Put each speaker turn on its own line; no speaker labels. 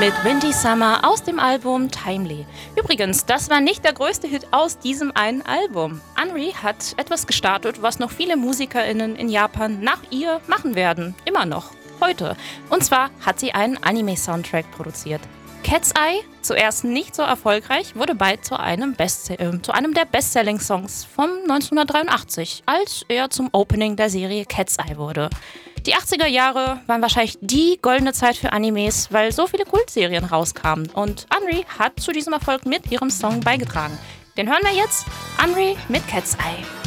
mit Windy Summer aus dem Album Timely. Übrigens, das war nicht der größte Hit aus diesem einen Album. Anri hat etwas gestartet, was noch viele MusikerInnen in Japan nach ihr machen werden. Immer noch. Heute. Und zwar hat sie einen Anime-Soundtrack produziert. Cat's Eye, zuerst nicht so erfolgreich, wurde bald zu einem der Bestselling-Songs von 1983, als er zum Opening der Serie Cat's Eye wurde. Die 80er Jahre waren wahrscheinlich die goldene Zeit für Animes, weil so viele Kultserien rauskamen. Und Anri hat zu diesem Erfolg mit ihrem Song beigetragen. Den hören wir jetzt. Anri mit Cat's Eye.